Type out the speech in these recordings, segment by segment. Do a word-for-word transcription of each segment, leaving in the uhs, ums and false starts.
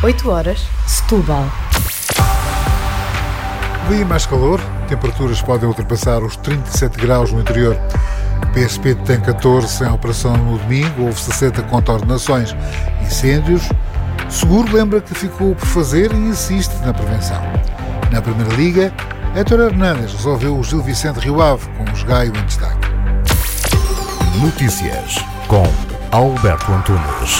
oito horas, Setúbal. Dia mais calor, temperaturas podem ultrapassar os trinta e sete graus no interior. O P S P tem catorze em operação no domingo, houve sessenta contornações. Incêndios. Seguro lembra que ficou por fazer e insiste na prevenção. Na Primeira Liga, Héctor Hernández resolveu o Gil Vicente Rio Ave com os Gaio em destaque. Notícias com Alberto Antunes.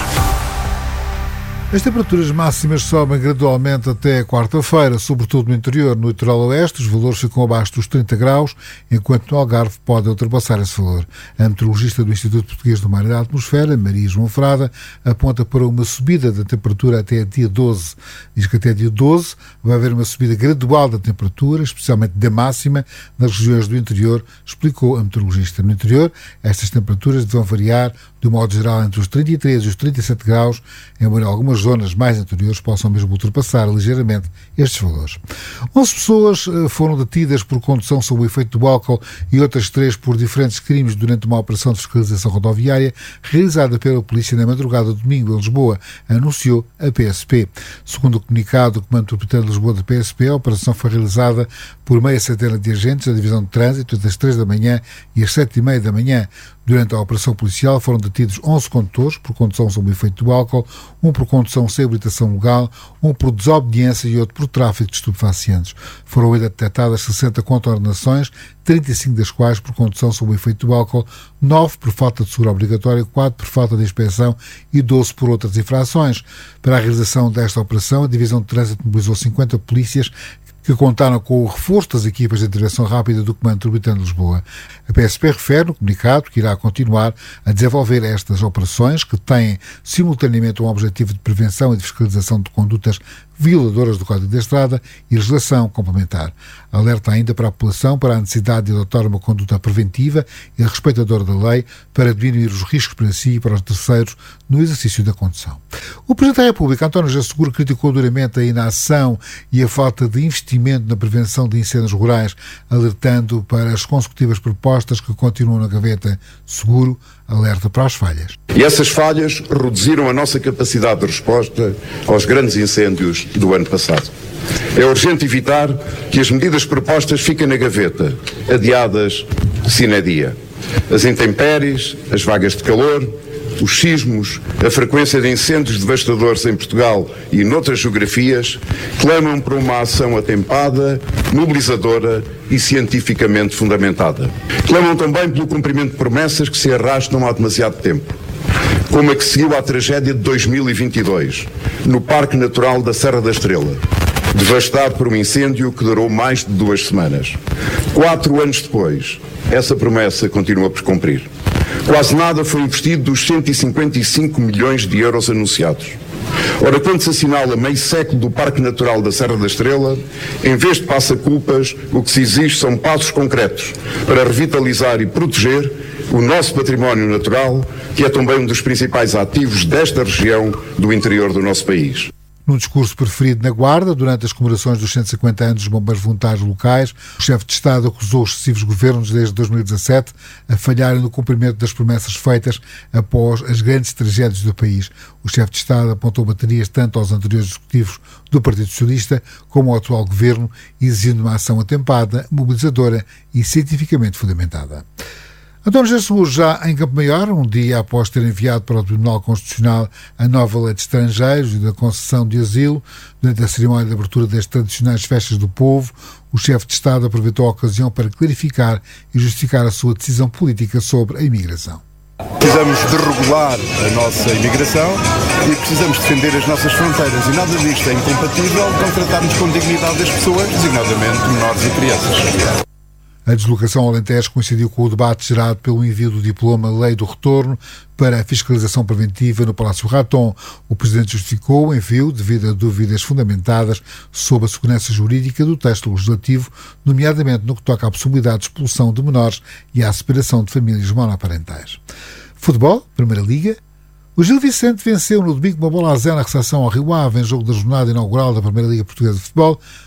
As temperaturas máximas sobem gradualmente até quarta-feira, sobretudo no interior. No litoral oeste, os valores ficam abaixo dos trinta graus, enquanto no Algarve podem ultrapassar esse valor. A meteorologista do Instituto Português do Mar e da Atmosfera, Maria João Frada, aponta para uma subida da temperatura até dia doze. Diz que até dia doze vai haver uma subida gradual da temperatura, especialmente da máxima, nas regiões do interior, explicou a meteorologista. No interior, estas temperaturas vão variar, de modo geral, entre os trinta e três e os trinta e sete graus, embora algumas zonas mais interiores possam mesmo ultrapassar ligeiramente estes valores. onze pessoas foram detidas por condução sob o efeito do álcool e outras três por diferentes crimes durante uma operação de fiscalização rodoviária realizada pela polícia na madrugada de domingo em Lisboa, anunciou a P S P. Segundo o comunicado do Comando Metropolitano de Lisboa da P S P, a operação foi realizada por meia centena de agentes da Divisão de Trânsito das três da manhã e às sete e meia da manhã. Durante a operação policial foram detidos onze condutores por condução sob o efeito do álcool, um por condução sem habilitação legal, um por desobediência e outro por tráfico de estupefacientes. Foram ainda detectadas sessenta contornações, trinta e cinco das quais por condução sob o efeito do álcool, nove por falta de seguro obrigatório, quatro por falta de inspeção e doze por outras infrações. Para a realização desta operação, a Divisão de Trânsito mobilizou cinquenta polícias que contaram com o reforço das equipas de intervenção rápida do Comando Metropolitano de Lisboa. A P S P refere no comunicado que irá continuar a desenvolver estas operações que têm simultaneamente um objetivo de prevenção e de fiscalização de condutas violadoras do Código da Estrada e legislação complementar. Alerta ainda para a população para a necessidade de adotar uma conduta preventiva e respeitadora da lei para diminuir os riscos para si e para os terceiros no exercício da condução. O Presidente da República, António José Seguro, criticou duramente a inação e a falta de investimento na prevenção de incêndios rurais, alertando para as consecutivas propostas que continuam na gaveta. Seguro alerta para as falhas. E essas falhas reduziram a nossa capacidade de resposta aos grandes incêndios do ano passado. É urgente evitar que as medidas propostas fiquem na gaveta, adiadas sine die. As intempéries, as vagas de calor, os sismos, a frequência de incêndios devastadores em Portugal e noutras geografias clamam por uma ação atempada, mobilizadora e cientificamente fundamentada. Clamam também pelo cumprimento de promessas que se arrastam há demasiado tempo, como a que seguiu à tragédia de dois mil e vinte e dois, no Parque Natural da Serra da Estrela, devastado por um incêndio que durou mais de duas semanas. Quatro anos depois, essa promessa continua por cumprir. Quase nada foi investido dos cento e cinquenta e cinco milhões de euros anunciados. Ora, quando se assinala meio século do Parque Natural da Serra da Estrela, em vez de passa-culpas, o que se exige são passos concretos para revitalizar e proteger o nosso património natural, que é também um dos principais ativos desta região do interior do nosso país. Num discurso preferido na Guarda, durante as comemorações dos cento e cinquenta anos dos bombeiros voluntários locais, o chefe de Estado acusou os sucessivos governos desde dois mil e dezassete a falharem no cumprimento das promessas feitas após as grandes tragédias do país. O chefe de Estado apontou baterias tanto aos anteriores executivos do Partido Socialista como ao atual governo, exigindo uma ação atempada, mobilizadora e cientificamente fundamentada. António José Seguro, já em Campo Maior, um dia após ter enviado para o Tribunal Constitucional a nova lei de estrangeiros e da concessão de asilo, durante a cerimónia de abertura das tradicionais festas do povo, o chefe de Estado aproveitou a ocasião para clarificar e justificar a sua decisão política sobre a imigração. Precisamos de regular a nossa imigração e precisamos defender as nossas fronteiras, e nada disto é incompatível com tratarmos com dignidade das pessoas, designadamente menores e crianças. A deslocação ao Alentejo coincidiu com o debate gerado pelo envio do diploma Lei do Retorno para a fiscalização preventiva no Palácio Raton. O Presidente justificou o envio devido a dúvidas fundamentadas sobre a segurança jurídica do texto legislativo, nomeadamente no que toca à possibilidade de expulsão de menores e à separação de famílias monoparentais. Futebol, Primeira Liga. O Gil Vicente venceu no domingo uma bola a zero na recepção ao Rio Ave em jogo da jornada inaugural da Primeira Liga Portuguesa de Futebol,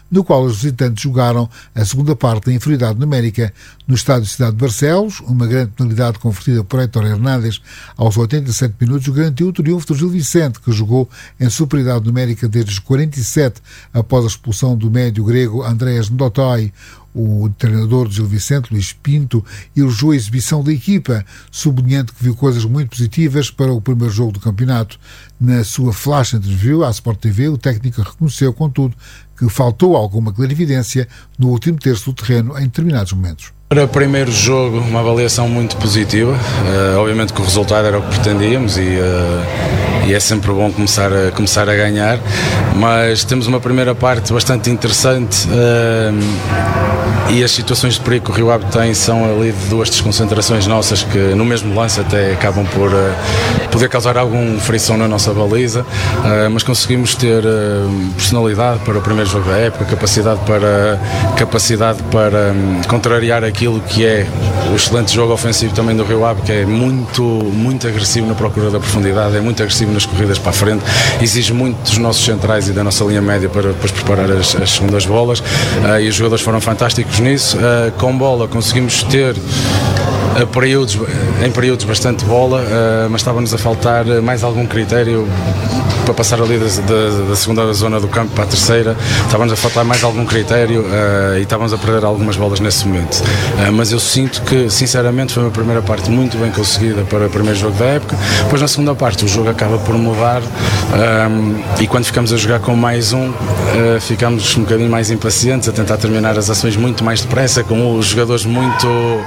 no qual os visitantes jogaram a segunda parte da inferioridade numérica no estádio Cidade de Barcelos. Uma grande penalidade convertida por Héctor Hernández aos oitenta e sete minutos garantiu o triunfo do Gil Vicente, que jogou em superioridade numérica desde os quarenta e sete após a expulsão do médio grego Andrés Ndotoy. O treinador do Gil Vicente, Luís Pinto, elogiou a exibição da equipa, sublinhando que viu coisas muito positivas para o primeiro jogo do campeonato. Na sua flash interview à Sport T V, o técnico reconheceu, contudo, que faltou alguma clarividência no último terço do terreno em determinados momentos. Para o primeiro jogo, uma avaliação muito positiva. Uh, obviamente que o resultado era o que pretendíamos e, uh, e é sempre bom começar a, começar a ganhar, mas temos uma primeira parte bastante interessante uh, e as situações de perigo que o Rio Ave tem são ali de duas desconcentrações nossas que no mesmo lance até acabam por uh, poder causar algum frição na nossa baliza, uh, mas conseguimos ter uh, personalidade para o primeiro jogo da época, capacidade para, capacidade para um, contrariar aqui aquilo que é o excelente jogo ofensivo também do Rio Ave, que é muito, muito agressivo na procura da profundidade, é muito agressivo nas corridas para a frente, exige muito dos nossos centrais e da nossa linha média para depois preparar as, as segundas bolas, uh, e os jogadores foram fantásticos nisso. Uh, com bola conseguimos ter a períodos, em períodos bastante bola, uh, mas estava-nos a faltar mais algum critério para passar ali da, da, da segunda zona do campo para a terceira. Estávamos a faltar mais algum critério uh, e estávamos a perder algumas bolas nesse momento, uh, mas eu sinto que sinceramente foi uma primeira parte muito bem conseguida para o primeiro jogo da época. Depois na segunda parte o jogo acaba por mudar, um, e quando ficamos a jogar com mais um, uh, ficamos um bocadinho mais impacientes, a tentar terminar as ações muito mais depressa, com os jogadores muito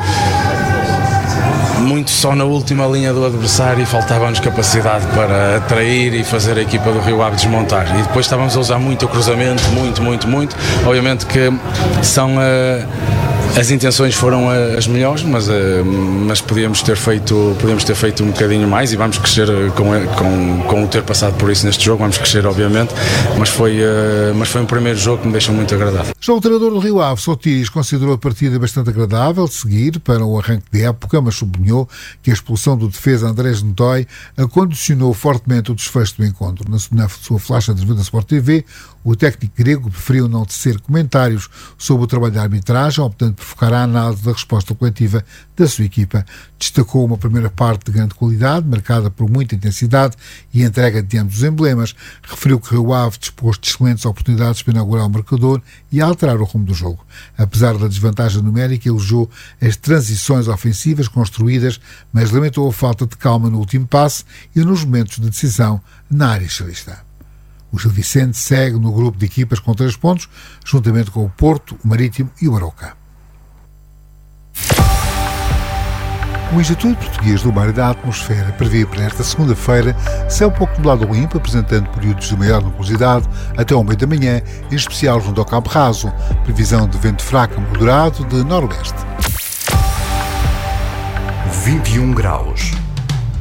muito só na última linha do adversário, e faltava-nos capacidade para atrair e fazer a equipa do Rio Ave desmontar. E depois estávamos a usar muito o cruzamento, muito, muito, muito. Obviamente que são... Uh, As intenções foram as melhores, mas, mas podíamos, ter feito, podíamos ter feito um bocadinho mais, e vamos crescer com, com, com o ter passado por isso neste jogo, vamos crescer obviamente, mas foi, mas foi um primeiro jogo que me deixou muito agradável. Já o treinador do Rio Ave, Sotiris, considerou a partida bastante agradável de seguir para o arranque de época, mas sublinhou que a expulsão do defesa Andrés Ndotoy condicionou fortemente o desfecho do encontro. Na, na sua flash entrevista da Sport T V, o técnico grego preferiu não tecer comentários sobre o trabalho da arbitragem, optando por focar a análise da resposta coletiva da sua equipa. Destacou uma primeira parte de grande qualidade, marcada por muita intensidade e entrega de ambos os emblemas. Referiu que o Rio Ave dispôs de excelentes oportunidades para inaugurar o marcador e alterar o rumo do jogo. Apesar da desvantagem numérica, elogiou as transições ofensivas construídas, mas lamentou a falta de calma no último passe e nos momentos de decisão na área xalista. O Gil Vicente segue no grupo de equipas com três pontos, juntamente com o Porto, o Marítimo e o Aroca. O Instituto Português do Mar e da Atmosfera prevê para esta segunda-feira céu pouco nublado ou limpo, apresentando períodos de maior nubosidade até ao meio da manhã, em especial junto ao Cabo Raso. Previsão de vento fraco moderado de noroeste. vinte e um graus.